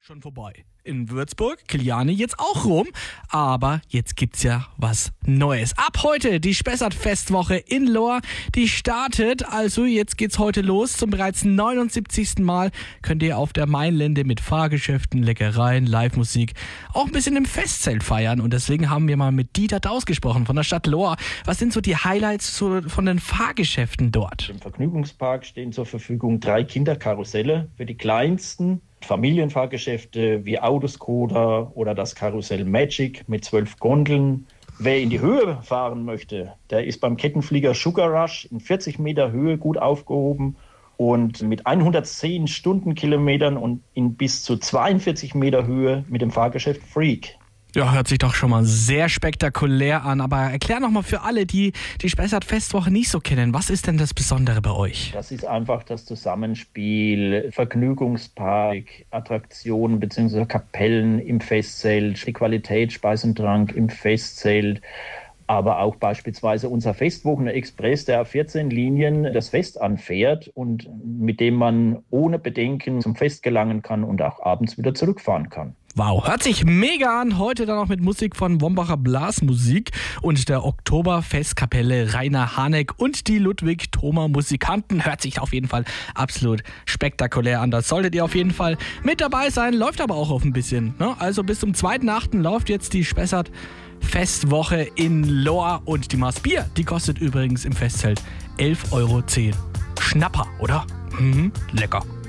Schon vorbei. In Würzburg, Kiliane jetzt auch rum, aber jetzt gibt's ja was Neues. Ab heute die Spessart-Festwoche in Lohr, die startet, also jetzt geht's heute los. Zum bereits 79. Mal könnt ihr auf der Mainlände mit Fahrgeschäften, Leckereien, Live-Musik auch ein bisschen im Festzelt feiern. Und deswegen haben wir mal mit Dieter Daus gesprochen von der Stadt Lohr. Was sind so die Highlights von den Fahrgeschäften dort? Im Vergnügungspark stehen zur Verfügung 3 Kinderkarusselle für die Kleinsten. Familienfahrgeschäfte wie Autoscooter oder das Karussell Magic mit 12 Gondeln. Wer in die Höhe fahren möchte, der ist beim Kettenflieger Sugar Rush in 40 Meter Höhe gut aufgehoben und mit 110 Stundenkilometern und in bis zu 42 Meter Höhe mit dem Fahrgeschäft Freak. Ja, hört sich doch schon mal sehr spektakulär an. Aber erklär noch mal für alle, die Spessart-Festwoche nicht so kennen, was ist denn das Besondere bei euch? Das ist einfach das Zusammenspiel, Vergnügungspark, Attraktionen bzw. Kapellen im Festzelt, die Qualität Speis und Trank im Festzelt, aber auch beispielsweise unser Festwochen-Express, der auf 14 Linien das Fest anfährt und mit dem man ohne Bedenken zum Fest gelangen kann und auch abends wieder zurückfahren kann. Wow, hört sich mega an. Heute dann auch mit Musik von Wombacher Blasmusik und der Oktoberfestkapelle Rainer Haneck und die Ludwig-Thoma Musikanten. Hört sich auf jeden Fall absolut spektakulär an. Das solltet ihr auf jeden Fall mit dabei sein. Läuft aber auch auf ein bisschen. Ne? Also bis zum 2.8. läuft jetzt die Spessart-Festwoche in Lohr. Und die Maß Bier, die kostet übrigens im Festzelt 11,10 €. Schnapper, oder? Lecker.